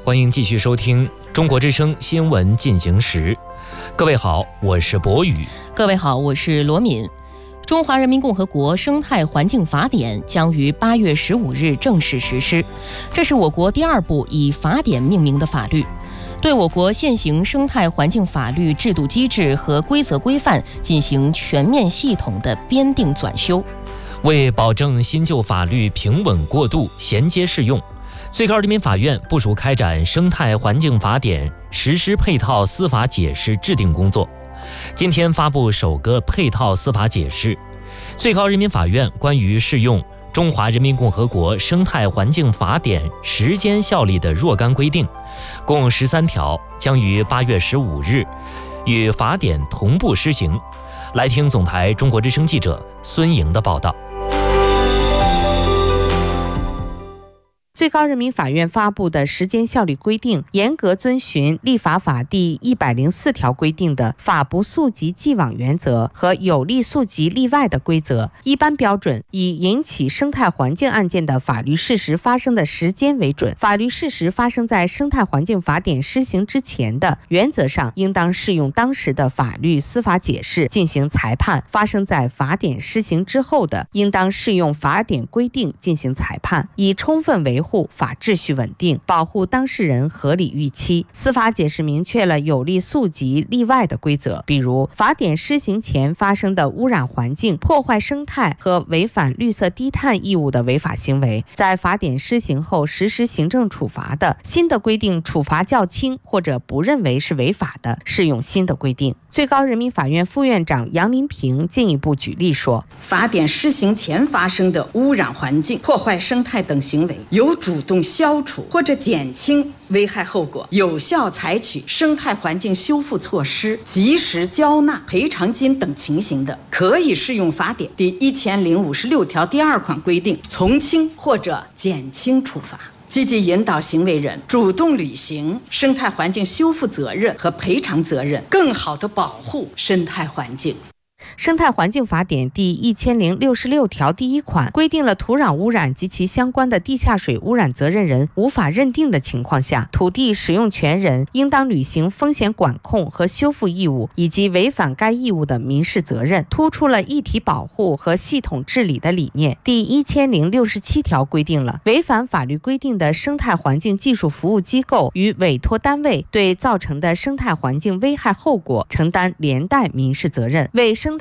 欢迎继续收听中国之声新闻进行时。各位好，我是博宇。 各位好，我是罗敏。中华人民共和国生态环境法典将于8月15日正式实施，这是我国第2部以法典命名的法律，对我国现行生态环境法律制度机制和规则规范进行全面系统的编订纂修。 为保证新旧法律平稳过渡、衔接适用，最高人民法院部署开展生态环境法典实施配套司法解释制定工作。今天发布首个配套司法解释，最高人民法院关于适用《中华人民共和国生态环境法典》时间效力的若干规定，共13条，将于8月15日与法典同步施行。来听总台中国之声记者孙莹的报道。 最高人民法院发布的时间效力规定，严格遵循立法法第104条规定的法不溯及既往原则和有利溯及例外的规则。一般标准以引起生态环境案件的法律事实发生的时间为准，法律事实发生在生态环境法典施行之前的，原则上应当适用当时的法律司法解释进行裁判；发生在法典施行之后的，应当适用法典规定进行裁判，以充分维护法秩序稳定，保护当事人合理预期。司法解释明确了有利溯及例外的规则，比如法典施行前发生的污染环境、破坏生态和违反绿色低碳义务的违法行为，在法典施行后实施行政处罚的，新的规定处罚较轻或者不认为是违法的，适用新的规定。最高人民法院副院长杨林平进一步举例说， 法典施行前发生的污染环境、破坏生态等行为，有主动消除或者减轻危害后果，有效采取生态环境修复措施，及时交纳赔偿金等情形的，可以适用法典第1056条第2款规定，从轻或者减轻处罚。积极引导行为人主动履行生态环境修复责任和赔偿责任，更好地保护生态环境。 生态环境法典第1066条第1款规定了土壤污染及其相关的地下水污染责任人无法认定的情况下，土地使用权人应当履行风险管控和修复义务以及违反该义务的民事责任，突出了一体保护和系统治理的理念。第1067条规定了违反法律规定的生态环境技术服务机构与委托单位对造成的生态环境危害后果承担连带民事责任，为生